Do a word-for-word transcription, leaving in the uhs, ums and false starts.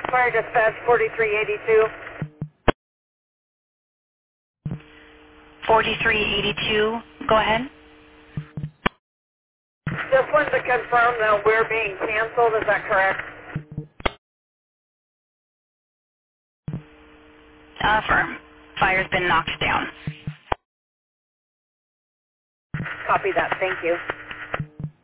Fire dispatch forty-three eighty-two. forty-three eighty-two, go ahead. Just wanted to confirm that we're being canceled, is that correct? Uh, firm. Fire's been knocked down. Copy that, thank you.